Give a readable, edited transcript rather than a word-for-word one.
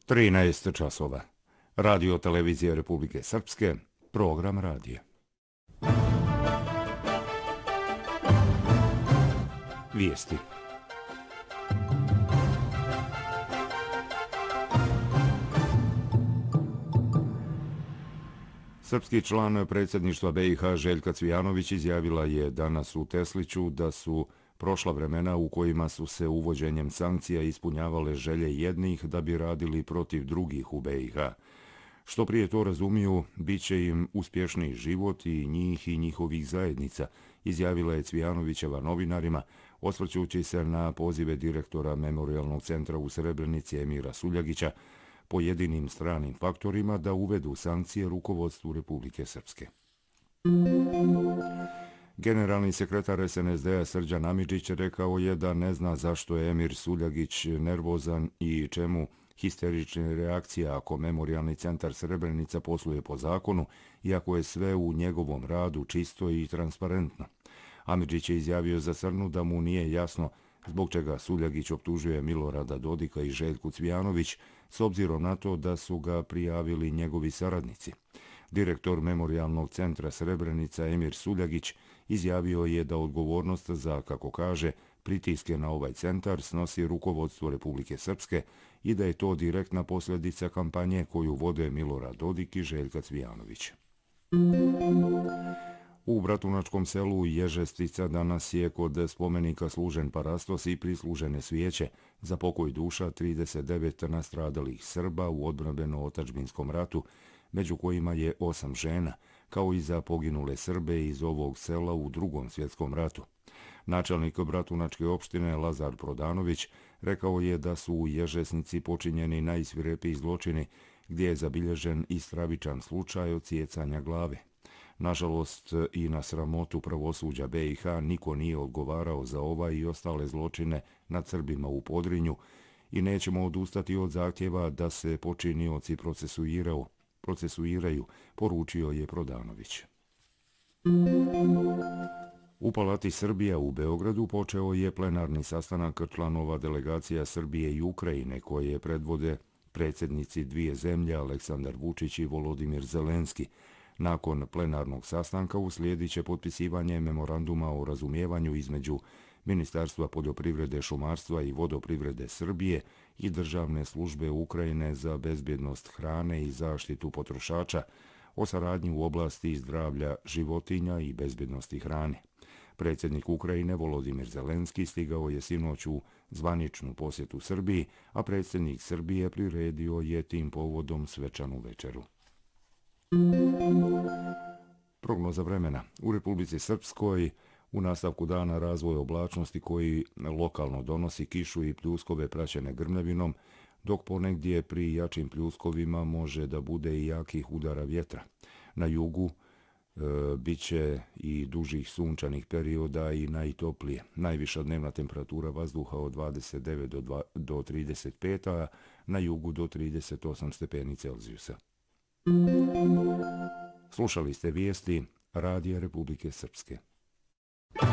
13 časova. Radio televizije Republike Srpske, program radija. Vijesti. Srpski član predsjedništva BiH Željka Cvijanović izjavila je danas u Tesliću da su prošla vremena u kojima su se uvođenjem sankcija ispunjavale želje jednih da bi radili protiv drugih u BiH. Što prije to razumiju, bit će im uspješniji život i njih i njihovih zajednica, izjavila je Cvijanovićeva novinarima, osvrćući se na pozive direktora Memorijalnog centra u Srebrenici Emira Suljagića pojedinim stranim faktorima da uvedu sankcije rukovodstvu Republike Srpske. Generalni sekretar SNSD-a Srđan Amidžić rekao je da ne zna zašto je Emir Suljagić nervozan i čemu histerične reakcije ako Memorijalni centar Srebrenica posluje po zakonu, iako je sve u njegovom radu čisto i transparentno. Amidžić je izjavio za Srnu da mu nije jasno zbog čega Suljagić optužuje Milorada Dodika i Željku Cvijanović, s obzirom na to da su ga prijavili njegovi saradnici. Direktor Memorijalnog centra Srebrenica Emir Suljagić izjavio je da odgovornost za, kako kaže, pritiske na ovaj centar snosi rukovodstvo Republike Srpske i da je to direktna posljedica kampanje koju vode Milorad Dodik i Željka Cvijanović. U Bratunačkom selu Ježestica danas je kod spomenika služen parastos i prislužene svijeće za pokoj duša 39 nastradalih Srba u odbrambeno-otadžbinskom ratu, među kojima je 8 žena, kao i za poginule Srbe iz ovog sela u Drugom svjetskom ratu. Načelnik Bratunačke opštine Lazar Prodanović rekao je da su u Ježesnici počinjeni najsvirepiji zločini, gdje je zabilježen i stravičan slučaj odsjecanja glave. Nažalost, i na sramotu pravosuđa BiH niko nije odgovarao za ovaj i ostale zločine nad Srbima u Podrinju i nećemo odustati od zahtjeva da se počinioci procesuiraju, poručio je Prodanović. U Palati Srbija u Beogradu počeo je plenarni sastanak članova delegacija Srbije i Ukrajine koje predvode predsjednici dvije zemlje Aleksandar Vučić i Volodimir Zelenski. Nakon plenarnog sastanka uslijedit će potpisivanje memoranduma o razumijevanju između Ministarstva poljoprivrede, šumarstva i vodoprivrede Srbije i Državne službe Ukrajine za bezbjednost hrane i zaštitu potrošača o saradnji u oblasti zdravlja životinja i bezbjednosti hrane. Predsjednik Ukrajine Volodimir Zelenski stigao je sinoć u zvaničnu posjetu Srbiji, a predsjednik Srbije priredio je tim povodom svečanu večeru. Prognoza vremena. U Republici Srpskoj u nastavku dana razvoj oblačnosti koji lokalno donosi kišu i pljuskove praćene grmljavinom, dok ponegdje pri jačim pljuskovima može da bude i jakih udara vjetra. Na jugu bit će i dužih sunčanih perioda i najtoplije. Najviša dnevna temperatura vazduha od 29 do 35, a na jugu do 38 stepeni Celzijusa. Slušali ste vijesti Radija Republike Srpske.